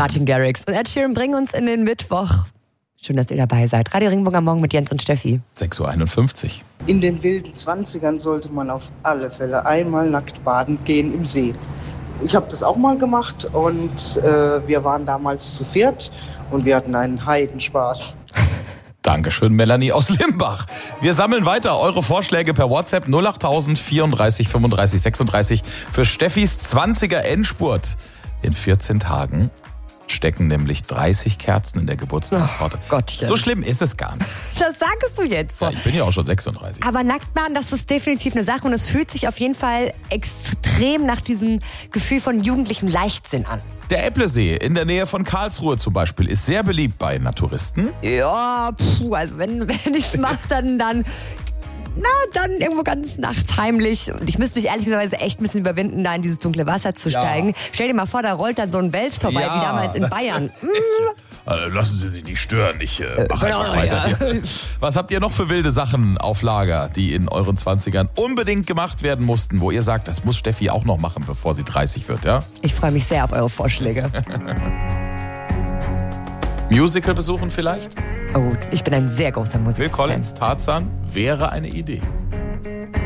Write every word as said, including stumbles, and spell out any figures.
Martin Garrix und Ed Sheeran bringen uns in den Mittwoch. Schön, dass ihr dabei seid. Radio Ringburg am Morgen mit Jens und Steffi. sechs Uhr einundfünfzig. In den wilden Zwanzigern sollte man auf alle Fälle einmal nackt baden gehen im See. Ich habe das auch mal gemacht und äh, wir waren damals zu viert und wir hatten einen Heidenspaß. Dankeschön, Melanie aus Limbach. Wir sammeln weiter eure Vorschläge per WhatsApp null acht tausend vierunddreißig fünfunddreißig sechsunddreißig für Steffis zwanziger Endspurt. In vierzehn Tagen stecken nämlich dreißig Kerzen in der Geburtstagstorte. Oh Gottchen. So schlimm ist es gar nicht. Das sagst du jetzt. Ja, ich bin ja auch schon sechsunddreißig. Aber Nacktbaden, das ist definitiv eine Sache und es fühlt sich auf jeden Fall extrem nach diesem Gefühl von jugendlichem Leichtsinn an. Der Äpplesee in der Nähe von Karlsruhe zum Beispiel ist sehr beliebt bei Naturisten. Ja, puh, also wenn, wenn ich es mache, dann, dann, na, dann irgendwo ganz nachts heimlich. Und ich müsste mich ehrlicherweise echt ein bisschen überwinden, da in dieses dunkle Wasser zu Ja. steigen. Stell dir mal vor, da rollt dann so ein Wels vorbei, Ja. wie damals in Bayern. Also lassen Sie sich nicht stören, ich äh, mache genau, einfach weiter ja. hier. Was habt ihr noch für wilde Sachen auf Lager, die in euren zwanzigern unbedingt gemacht werden mussten, wo ihr sagt, das muss Steffi auch noch machen, bevor sie dreißig wird, ja? Ich freue mich sehr auf eure Vorschläge. Musical besuchen vielleicht? Oh, ich bin ein sehr großer Musiker. Phil Collins, Tarzan wäre eine Idee.